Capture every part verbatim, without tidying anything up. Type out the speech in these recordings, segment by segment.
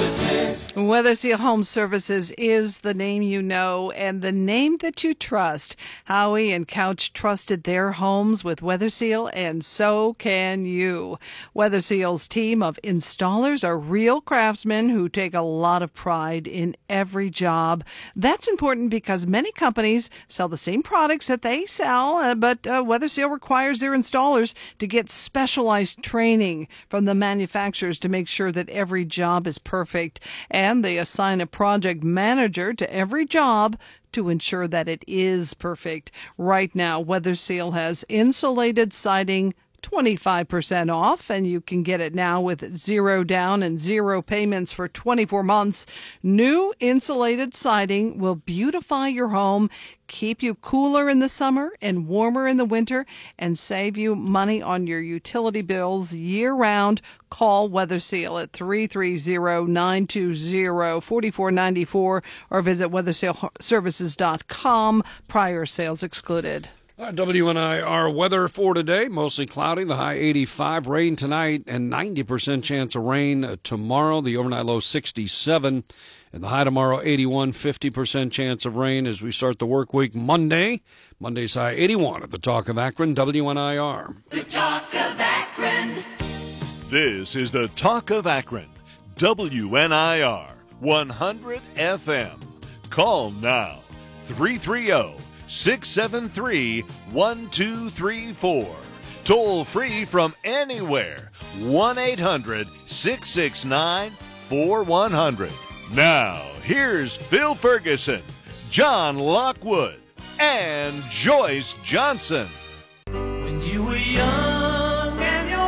Weatherseal Home Services is the name you know and the name that you trust. Howie and Couch trusted their homes with Weatherseal, and so can you. Weatherseal's team of installers are real craftsmen who take a lot of pride in every job. That's important because many companies sell the same products that they sell, uh, but uh, Weatherseal requires their installers to get specialized training from the manufacturers to make sure that every job is perfect. And they assign a project manager to every job to ensure that it is perfect. Right now, Weatherseal has insulated siding twenty-five percent off, and you can get it now with zero down and zero payments for twenty-four months. New insulated siding will beautify your home, keep you cooler in the summer and warmer in the winter, and save you money on your utility bills year-round. Call Weatherseal at three three zero, nine two zero, four four nine four or visit weatherseal services dot com. Prior sales excluded. Uh, W N I R weather for today, mostly cloudy, the high eighty-five, rain tonight, and ninety percent chance of rain uh, tomorrow, the overnight low sixty-seven, and the high tomorrow eighty-one, fifty percent chance of rain as we start the work week Monday. Monday's high eighty-one at the Talk of Akron, W N I R. The Talk of Akron. This is the Talk of Akron, W N I R, one hundred F M. Call now, three three zero, six seven three, one two three four. Toll free from anywhere, one eight hundred, six six nine, four one zero zero. Now, here's Phil Ferguson, John Lockwood, and Joyce Johnson. When you were young and your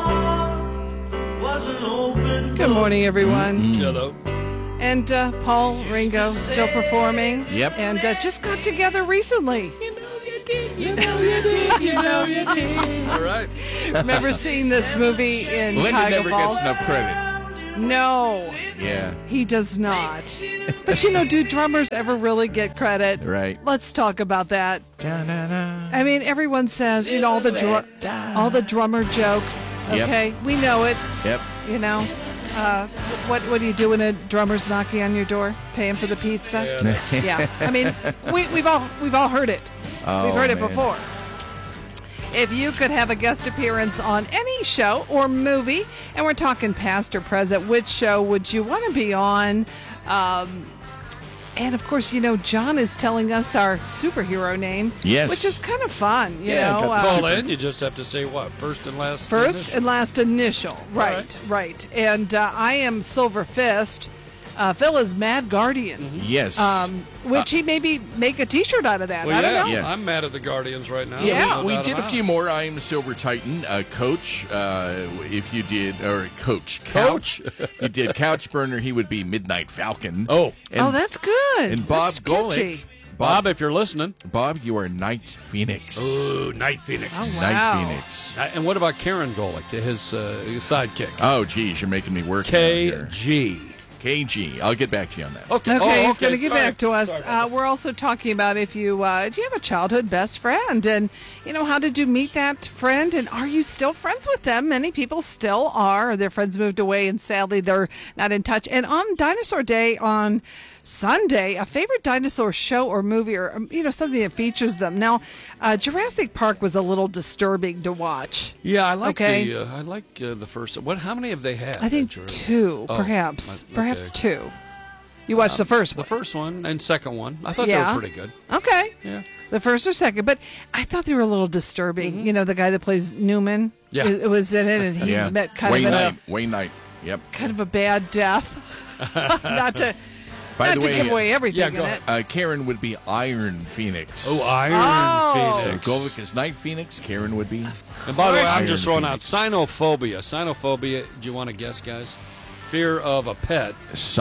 heart wasn't open. Good morning, everyone. Hello. And uh, Paul Ringo still performing. Yep. And uh, just got together recently. You know you did, you know you did, you know you did. All right. Remember seeing this movie in Linda Cuyahoga never Falls? gets enough credit. No, Yeah. he does not. But you know, do drummers ever really get credit? Right. Let's talk about that. Da-na-na. I mean, everyone says, you know, all the dr- all the drummer jokes. Yep. Okay, we know it. Yep. You know, uh, what what do you do when a drummer's knocking on your door, paying for the pizza? Yeah. Yeah, I mean, we, we've all we've all heard it. Oh, we've heard it man. before. If you could have a guest appearance on any show or movie, and we're talking past or present, which show would you want to be on? Um, and of course, you know, John is telling us our superhero name, Yes. which is kind of fun. You Yeah, know, got the uh, Call in. You just have to say what? First and last First initial? and last initial. Right, right. right. And uh, I am Silver Fist. Uh, Phil is Mad Guardian. Yes. Um, which he maybe make a T-shirt out of that. Well, I don't yeah, know. Yeah. I'm mad at the Guardians right now. Yeah. No we doubt did a about few it. more. I am Silver Titan. Uh, Coach, uh, if you did, or Coach. Couch. If you did Couch Burner, he would be Midnight Falcon. Oh. And, Oh, that's good. and Bob That's Golick. catchy. Bob, if you're listening. Bob, you are Night Phoenix. Ooh, Night Phoenix. Oh, Night wow. Phoenix. Uh, And what about Karen Golick, his uh, sidekick? Oh, geez, you're making me work. K around here. G. K G. I'll get back to you on that. Okay. Okay, oh, he's going to get sorry. back to us. Sorry about Uh, we're also talking about if you uh, do you have a childhood best friend, and you know, how did you meet that friend, and are you still friends with them? Many people still are. Their friends moved away, and sadly, they're not in touch. And on Dinosaur Day on Sunday, a favorite dinosaur show or movie, or um, you know, something that features them. Now, uh, Jurassic Park was a little disturbing to watch. Yeah, I like Okay. the uh, I like uh, the first. What? How many have they had? I think that you're- two, Oh, perhaps, okay. perhaps two. You watched the first The one. first one and second one. I thought they Yeah. were pretty good. Okay. Yeah. The first or second, but I thought they were a little disturbing. You know, the guy that plays Newman, Yeah. it, it was in it, and he Yeah. met kind Wayne of Knight. a Wayne Knight. Yep. kind of a bad death. Not to By not the to way, give away everything yeah, in go it. uh, Karen would be Iron Phoenix. Oh, Iron Oh. So Phoenix. Golick is Night Phoenix. Karen would be. And by the way, I'm Iron just throwing Phoenix. out cynophobia. Cynophobia, do you want to guess, guys? Fear of a pet,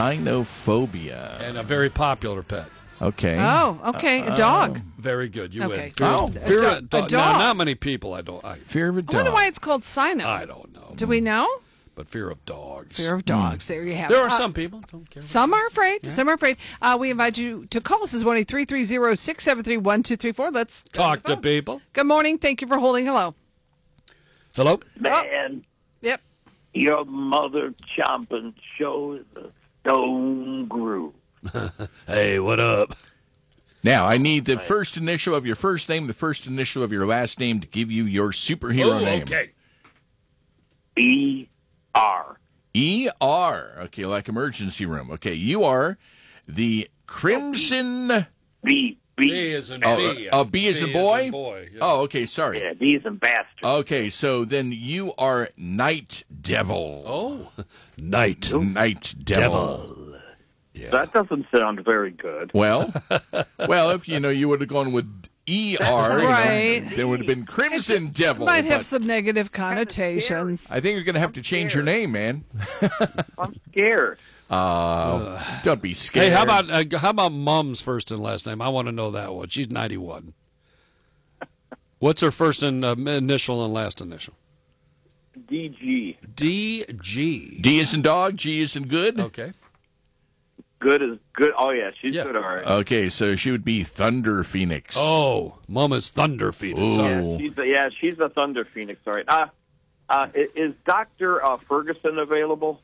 Cynophobia. and a very popular pet. Okay. Oh, okay, a dog. Very good. You Okay. win. Fear, Oh. of, A fear do- of a dog. dog. Now, not many people. I don't. I, Fear of a I dog. wonder why it's called Sino. I don't know. Do we know? But fear of dogs. Fear of dogs. There you have There it. are Uh, some people don't care. Some are afraid. Some are afraid. Uh, we invite you to call us. This is one eight three three zero six seven three one two three four. Let's go Talk the to phone. people. Good morning. Thank you for holding. Hello. Hello. Man. Yep. Your mother chomping shows the stone groove. Hey, what up? Now, I need the first initial of your first name, the first initial of your last name to give you your superhero Oh, name. okay. E R. E R. Okay, like emergency room. Okay, you are the Crimson... B. B B. is in Oh, B. uh, B as a boy? boy. Yeah. Oh, okay, sorry. Yeah, B's and bastards. Okay, so then you are Night Devil. Oh, night. Night Devil. That doesn't sound very good. Well, well, if you know, you would have gone with E R, you know, Right. there would have been Crimson Devil. Might have but some negative connotations. I think you're going to have to change your name, man. I'm scared. Uh, don't be scared. Hey, how about uh, how about Mom's first and last name? I want to know that one. She's ninety-one. What's her first and uh, initial and last initial? D G. D G. D is in dog, G is in good? Okay. Good as good. Oh, yeah, she's Yeah. good, all right. Okay, so she would be Thunder Phoenix. Oh, Mama's Thunder Phoenix. Ooh. yeah, she's a, yeah, she's a Thunder Phoenix, all right. Uh, uh, i- is Doctor Uh, Ferguson available?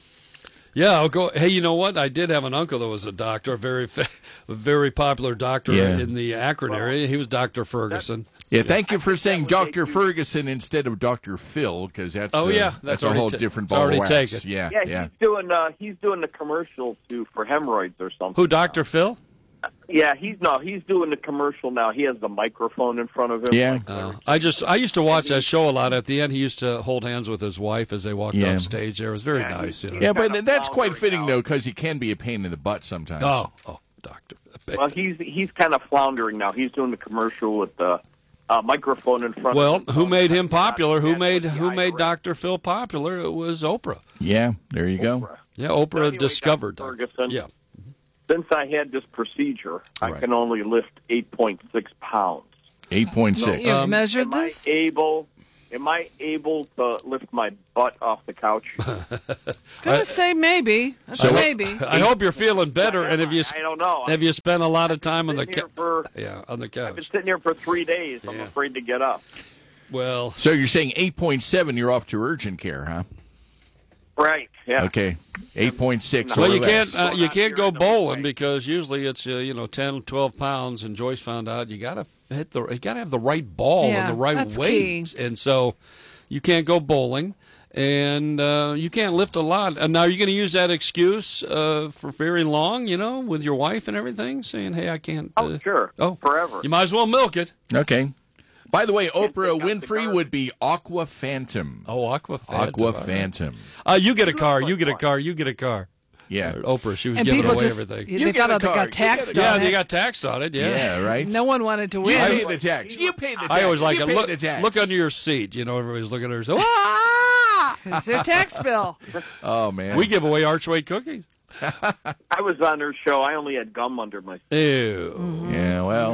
Yeah, I'll go. Hey, you know what? I did have an uncle that was a doctor, a very, fa- a very popular doctor Yeah. in the Akron area. He was Doctor Ferguson. Yeah, thank you for saying would Doctor make you- Ferguson instead of Doctor Phil, because that's Oh, uh, yeah, that's, that's a already whole ta- different it's ball already of wax. taken. Yeah, Yeah, yeah. he's doing uh, he's doing the commercial too for hemorrhoids or something. Who, Doctor Phil? Yeah, he's no, he's doing the commercial now. He has the microphone in front of him. Yeah. Like, Uh, I just I used to watch that show a lot. At the end, he used to hold hands with his wife as they walked Yeah. off stage. There, it was very Yeah, nice. You know? Yeah, but kinda that's quite floundering fitting, now. though, because he can be a pain in the butt sometimes. Oh, oh, Doctor. well, he's he's kind of floundering now. He's doing the commercial with the uh, microphone in front. Well, of him. who made him popular? Who That's made what the who made I R S Doctor Phil popular? It was Oprah. Yeah, there you go. Yeah, Oprah Anyway, discovered Doctor Doctor Ferguson. Yeah. Since I had this procedure, I Right. can only lift eight point six pounds. eight point six. You've Um, measured Am I this? able? Am I able to lift my butt off the couch? Gonna say maybe. That's So- a maybe. I hope you're feeling better. And have you I don't know. have you spent a lot of time on the I've been couch? here for- Yeah, on the I've been couch. sitting here for three days. I'm Yeah. afraid to get up. Well, So you're saying eight point seven, you're off to urgent care, huh? Right. Yeah. Okay. eight point six well, or you less. can't uh, you Not can't here go in the bowling way. because usually it's uh, you know ten, twelve pounds, and Joyce found out you gotta hit the you gotta have the right ball Yeah, and the right that's weight, key. and so you can't go bowling. And uh, you can't lift a lot. And now you're going to use that excuse uh, for very long, you know, with your wife and everything, saying, "Hey, I can't." Oh, uh, sure. Oh, Forever. You might as well milk it. Okay. By the way, Oprah take out the Winfrey garbage. would be Aqua Phantom. Oh, Aqua Phantom. Aqua all right. Phantom. Uh, you get a car. You get a car. You get a car. Yeah. Uh, Oprah, she was And giving people away just everything. they You got, get a they car. got You taxed get a- Yeah, on they it. got taxed on it. Yeah. Yeah, right? No one wanted to You win. pay the tax. You pay the tax. I always like you it. pay Look, the tax. look under your seat. You know, everybody's looking at her. So, It's their tax bill. Oh, man. we give away Archway cookies. I was on her show. I only had gum under my. Ew. Yeah, well.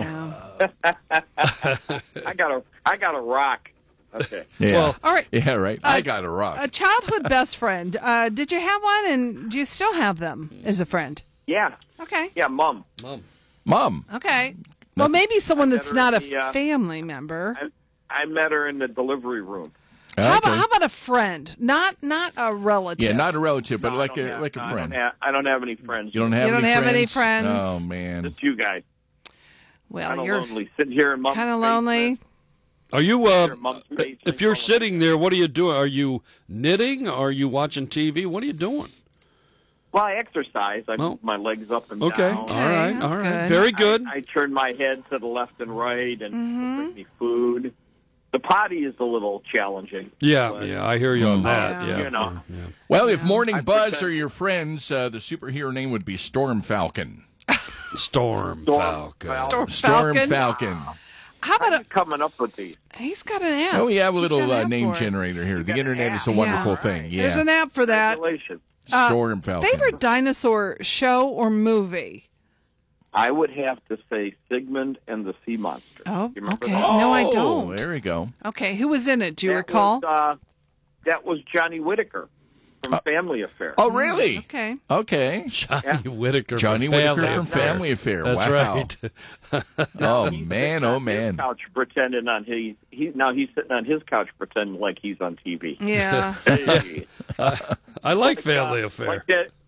I got a. I got a rock. Okay. Yeah. Well, All right. yeah, right. I got a rock. A childhood best friend. Uh, did you have one, and do you still have them as a friend? Yeah. Okay. Yeah. Mom. Mom. Mom. Okay. Well, maybe someone that's her not a in the, uh, family member. I, I met her in the delivery room. How Okay. about how about a friend? Not not a relative. Yeah, not a relative, but No, I like don't a have- like no, a I friend. don't, have, I don't have any friends. You don't have You don't any have friends? any friends? Oh, man. Just you guys. Well, Kind of you're lonely. Sitting here in mom's kind of basement. lonely. Are you, uh, Your mom's if basement you're full of- sitting there, what are you doing? Are you knitting? Are you watching T V? What are you doing? Well, I exercise. I Well, move my legs up and Okay. down. All right. that's All right. good. Very good. I, I turn my head to the left and right, and Mm-hmm. bring me food. The potty is a little challenging. yeah. but, Yeah. I hear you on that. Yeah. Yeah. You know. yeah. Well, if Morning I Buzz pretend- are your friends, uh, the superhero name would be Storm Falcon. Storm, Storm Falcon. Falcon. Storm Falcon. Falcon. How I'm about just coming up with these. a? He's got an app. Oh, we have a He's little got an uh, app name for it. generator here. The got an internet app. is a wonderful Yeah. thing. Yeah. There's an app for that. Congratulations. Storm Falcon. Favorite dinosaur show or movie? I would have to say Sigmund and the Sea Monster. Oh, You remember okay. that? No, I Oh, don't. there we go. Okay, who was in it? Do you That recall? Was, uh, that was Johnny Whitaker. from uh, Family Affair. Oh, really? Okay. Okay. Johnny Yeah. Whitaker. Johnny from Whitaker Family from Affair. Family Affair. That's Wow. right. Oh, He's man. sitting Oh, on man. His couch pretending on his. He now he's sitting on his couch pretending like he's on T V. Yeah. Hey. I like Family uh, Affair. Like that.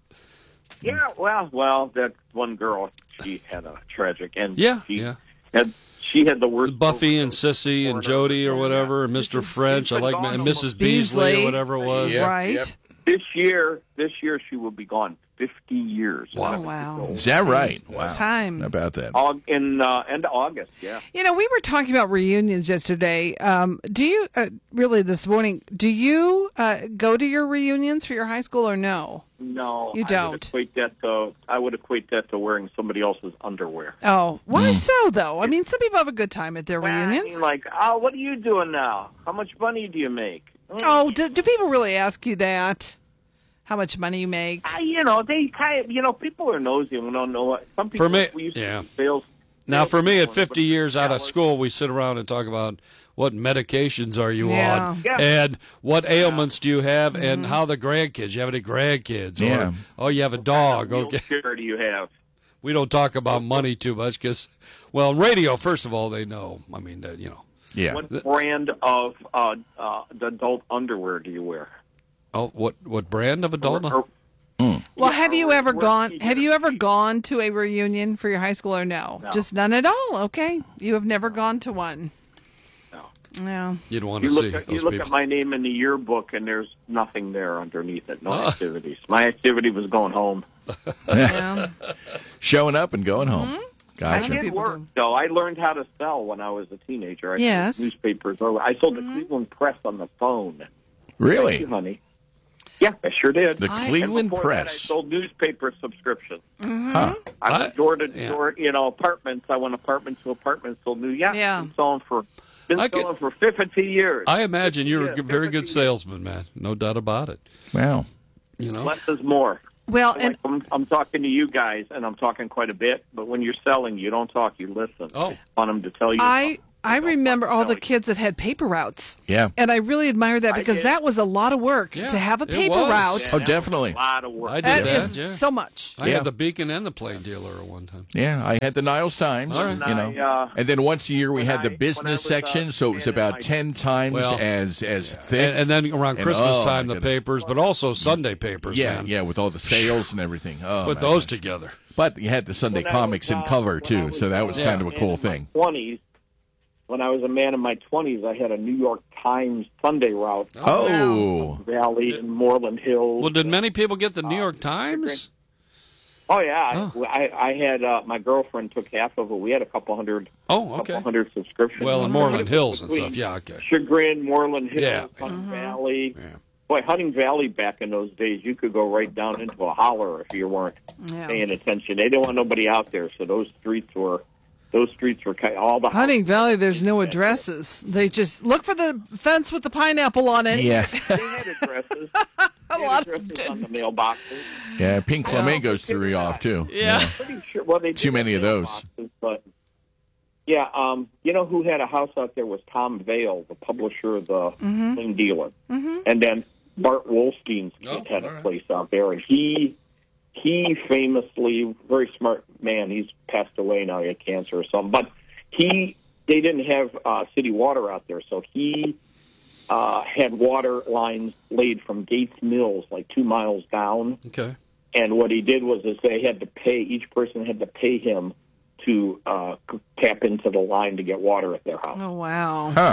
Yeah, well, well, that one girl, she had a tragic end. Yeah, she yeah. Had, she had the worst. Buffy and Sissy and Jody or whatever, and Mister French. I like gone and almost. Missus Beasley Beasley. or whatever it was. Yeah. Right. Yep. This year, this year she will be gone fifty years. Oh, wow. Is that right? Wow. Time. How about that? Aug- in uh, end of August, yeah. You know, we were talking about reunions yesterday. Um, do you, uh, really this morning, do you uh, go to your reunions for your high school or no? No, You I don't. would equate that to. I would equate that to wearing somebody else's underwear. Oh, why so, though? I mean, some people have a good time at their Well, I mean, reunions. like, oh, what are you doing now? How much money do you make? Oh, do, do people really ask you that? How much money you make? Uh, you know, they kind of, you know, people are nosy and don't know what. Some people, For me- we used to yeah. do sales. Now, for me, at sales fifty people, years out of yeah, school, we sit around and talk about what medications are you Yeah. on, Yeah. and what ailments do you have, and how the grandkids. You have any grandkids? Yeah. Or, oh, you have a dog. What Okay. wheelchair do you have? We don't talk about money too much because, well, radio. First of all, they know. I mean, uh, you know. Yeah. What brand of uh, uh, adult underwear do you wear? Oh, what what brand of adult? Or- Well, have you ever Where- gone? where- Have you ever gone to a reunion for your high school or no? No. Just none at all. Okay, you have never gone to one. No. No. You'd want to You see look, at, those you look people. at my name in the yearbook, and there's nothing there underneath it. No Oh. activities. My activity was going home. Yeah. Showing up and going home. I Gotcha. did people work, do. though. I learned how to sell when I was a teenager. I Yes. sold newspapers. I sold the Cleveland Press on the phone. Thank you, Really? honey. Yeah, I sure did. The I- Cleveland And before that, I Press. sold newspaper subscriptions. Huh. I I- went door to yeah. door, you know, apartments. I went apartment to apartment, sold new. Yeah, Yeah. been selling for been I could- selling for fifty years. I imagine you're Yeah, a very good fifty salesman, man. No doubt about it. Wow. You know. Less is more. Well, Like, and I'm, I'm talking to you guys, and I'm talking quite a bit. But when you're selling, you don't talk; you listen. Oh. I want them to tell you. I something. I Don't remember fucking all the tell kids that had paper routes. Yeah. And I really admire that I because did. that was a lot of work Yeah, to have a it paper was. route. Yeah, Oh, that was definitely. A lot of work. I did That that. is yeah. so much. I Yeah. had the Beacon and the Plain Dealer at one time. Yeah, I had the Niles Times, All right. you know, I, uh, and then once a year we when had the I- when I business was, uh, section, so it was man, about I- ten times Well, as as thick. And, and then around And- Christmas oh, time, my the goodness. papers, but also Sunday papers, yeah, man. yeah, with all the sales and everything. Oh, Put my those goodness. together. But you had the Sunday When I comics was, in uh, cover when I too, was, so that was uh, kind of a man cool in my thing. twenties, when I was a man in my twenties, I had a New York Times Sunday route. Oh, Valley and Moreland Hills. Well, did many people get the New York Times? Oh yeah, Oh. I, I had uh, my girlfriend took half of it. We had a couple hundred, Oh, okay. couple hundred subscriptions. Well, in Moreland Hills and Between stuff. Yeah, okay. Chagrin, Moreland Hills, Yeah. Hunting Mm-hmm. Valley. Yeah. Boy, Hunting Valley back in those days, you could go right down into a holler if you weren't Yeah. paying attention. They didn't want nobody out there, so those streets were, those streets were kind all the Hunting Valley, there's no addresses. They just look for the fence with the pineapple on it. yeah, They had addresses. A They lot had of addresses on the didn't. yeah. mailboxes. Pink flamingos threw you off too. Yeah. Pretty sure. Well, they Too did many have of those. mailboxes, but yeah, um, you know who had a house out there was Tom Vale, the publisher of the Mm-hmm. Plain Dealer, and then Bart Wolstein's kid Oh, had all a right. place out there, and he he famously, very smart man. He's passed away now. He had cancer or something, but he they didn't have uh, city water out there, so he uh, had water lines laid from Gates Mills, like two miles down. Okay. And what he did was is they had to pay, each person had to pay him to uh, c- tap into the line to get water at their house. Oh, wow. Huh?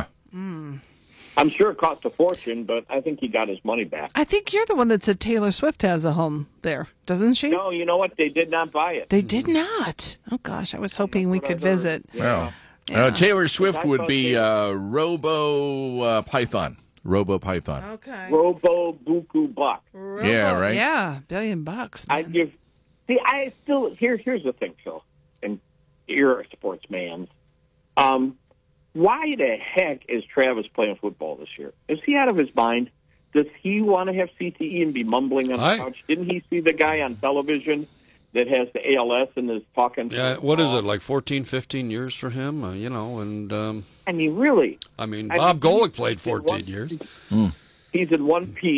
I'm sure it cost a fortune, but I think he got his money back. I think you're the one that said Taylor Swift has a home there, doesn't she? No, you know what? They did not buy it. They did not. Oh, gosh. I was hoping we what could I heard. visit. Well, Yeah. uh, Taylor Swift I would thought be they- uh, Robo uh, Python. Robo Python. Okay. Robo Buku Buck. Yeah, right. Yeah, billion bucks. I man. give. See, I still here. Here's the thing, Phil, and you're a sportsman. Um, why the heck is Travis playing football this year? Is he out of his mind? Does he want to have C T E and be mumbling on the I- couch? Didn't he see the guy on television that has the A L S and is talking? to Yeah, his what is dog? it, like fourteen, fifteen years for him? Uh, you know, and, um, I mean, really, I mean, I Bob mean, Golick he's played in fourteen one- years. He's in one piece.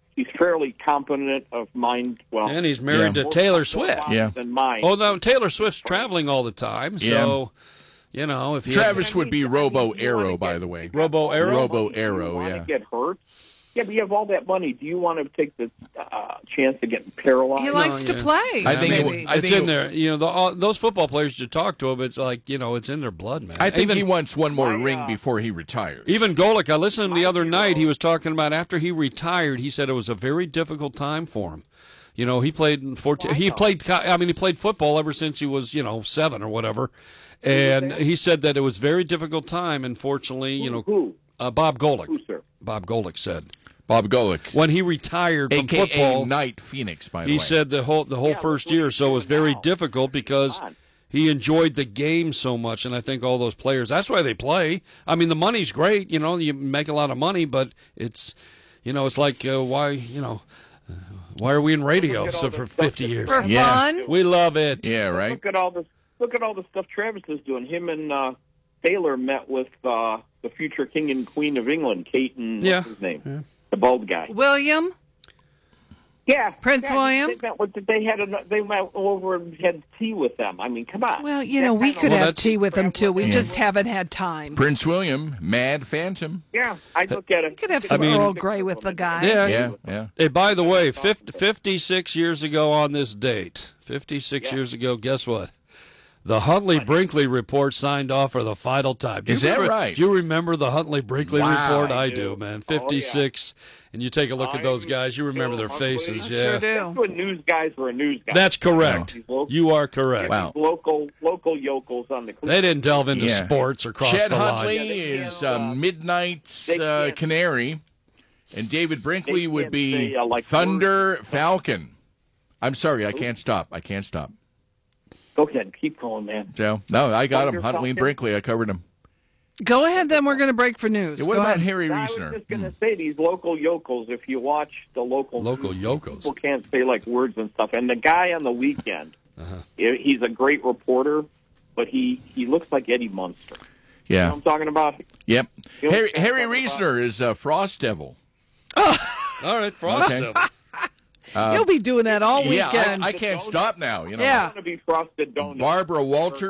he's fairly competent of mind. Well, And he's married Yeah. to Taylor more Swift. mind Yeah. than mine. Oh, no, Taylor Swift's traveling all the time, so, you know, if he Travis I would mean- be I mean, Robo you wanna Arrow, get- by the way. Robo Arrow? Robo Do you Arrow, wanna yeah. get hurt? Yeah, but you have all that money. Do you want to take the uh, chance of getting paralyzed? He likes to yeah. play. I think it maybe. would- I it's think in it- there. You know, the, all, those football players you talk to them, it's like, you know, it's in their blood, man. I think even, he wants one more My, ring uh, before he retires. Even Golick, I listened to him the My other hero- night. He was talking about after he retired, he said it was a very difficult time for him. You know, he played in fourteen. Oh, I he know. played. co- I mean, he played football ever since he was, you know, seven or whatever. And he said that it was a very difficult time. Unfortunately, you know, Who? uh, Bob Golick. Who, sir? Bob Golick said Bob Golick, when he retired from a k a. football, Knight Phoenix, by the he way. said the whole the whole Yeah, first that's what year or he's so was doing very now. difficult because Come on. he enjoyed the game so much, and I think all those players. That's why they play. I mean, the money's great. You know, you make a lot of money, but it's, you know, it's like uh, why you know. uh, Why are we in radio Look at so all the for stuff fifty that- years? For Yeah. fun. We love it. Yeah, right? Look at all this. Look at all the stuff Travis is doing. Him and uh, Taylor met with uh, the future king and queen of England, Kate and Yeah. what's his name, the bald guy. William. Yeah, Prince yeah, William? They met with. They had. A, they went over and had tea with them. I mean, come on. Well, you That know, we kind of- could Well, have that's- tea with him too. We Yeah. just haven't had time. Prince William, Mad Phantom. Yeah, I look at it. We could have some mean- Earl Grey with the guy. Yeah. Yeah, yeah. Hey, by the way, fifty, fifty-six years ago on this date, fifty-six Yeah. years ago, guess what? The Huntley Brinkley report signed off for the final time. Do you Is that remember- right? Do you remember the Huntley Brinkley Wow, report? I I do. do, man. Oh, yeah. fifty-six, and you take a look at those I'm guys. You remember their Bill Huntley. faces, I yeah. sure do. That's when news guys were news guys. That's correct. These local- You are correct. Wow. Local local yokels on the. They didn't delve into Yeah. sports or cross Chet the Huntley line. Yeah, they is can't, uh, uh, Midnight they uh, can't- Canary, and David Brinkley They would can't be say, uh, like Thunder Falcon. I'm sorry, I can't stop. I can't stop. Go ahead, keep going, man. So, no, I got him. Thunder Huntley and Falcon? Brinkley, I covered him. Go ahead, then we're going to break for news. Yeah, what Go about ahead. Harry I was Reisner? just going to say these local yokels. If you watch the local Local news, yokels. people can't say like words and stuff. And the guy on the weekend, Uh-huh. he- he's a great reporter, but he he looks like Eddie Munster. You know Yeah. what I'm talking about? Yep. You know Harry, what I'm Harry talking Reisner is uh, Frost Devil. All right, Frost. Okay. You'll be doing that all Yeah, weekend. I, I can't stop now. You know, Yeah. It's going to be frosted donuts. Barbara Walters.